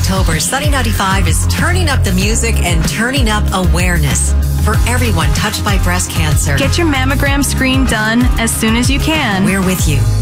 October, Sunny 95 is turning up the music and turning up awareness for everyone touched by breast cancer. Get your mammogram screen done as soon as you can. We're with you.